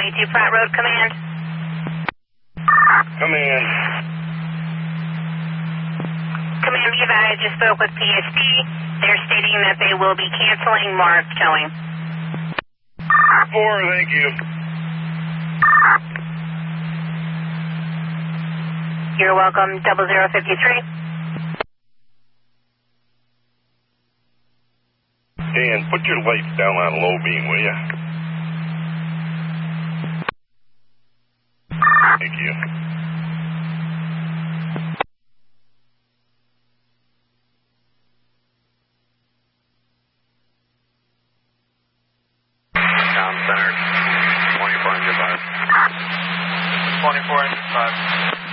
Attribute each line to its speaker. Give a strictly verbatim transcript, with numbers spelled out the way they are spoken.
Speaker 1: twenty-two Pratt Road, command.
Speaker 2: Command.
Speaker 1: Command, be advised, I just spoke with P S D. They're stating that they will be canceling Mark towing.
Speaker 2: Four, thank you.
Speaker 1: You're welcome, double zero fifty-three.
Speaker 2: Dan, put your lights down on low beam, will ya? Thank you.
Speaker 3: Down center, twenty-four engine five. twenty-four engine five.